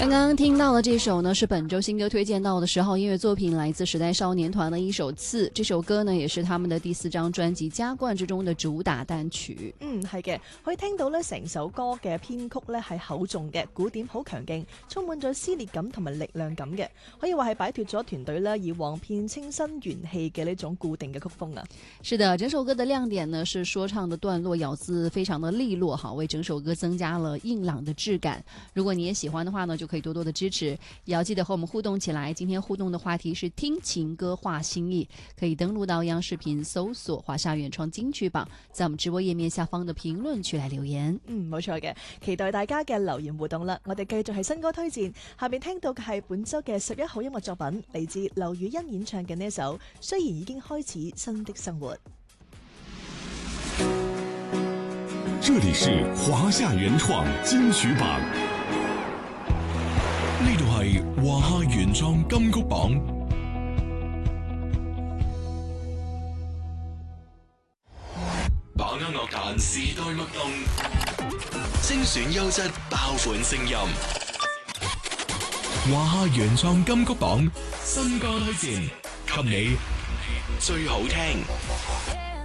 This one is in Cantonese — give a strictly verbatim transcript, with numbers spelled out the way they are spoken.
刚刚听到的这首呢，是本周新歌推荐到的十号音乐作品，来自时代少年团的一首《刺》。这首歌呢，也是他們的第四張專輯《加冠》之中的主打單曲。 嗯，係嘅，可以聽到咧，成首歌嘅編曲咧係厚重嘅，鼓點好強勁，充滿咗撕裂感同埋力量感嘅，可以話係擺脫咗團隊咧以往偏清新元氣嘅呢種固定嘅曲風啊。 是的，整首歌的亮點呢是說唱的段落咬字非常的利落，哈，為整首歌增加了硬朗的質感。如果你也喜歡的話呢，就可以多多的支持，也要記得和我們互動起來。今天互動的話題是聽情歌話心意，可以登錄到央視頻搜索華夏原創金曲榜，在我們直播頁面下方的評論區來留言。 嗯，冇錯嘅，期待大家嘅留言互動啦。我哋繼續係新歌推薦，下面聽到嘅係本周嘅十一號音樂作品，嚟自劉雨欣演唱嘅呢一首《雖然已經開始新的生活》。 這裡是華夏原創金曲榜，呢度係華夏原創金曲榜。把握樂壇時代脈動，精選優質爆款聲音。華夏原創金曲榜新歌推薦，給你最好聽。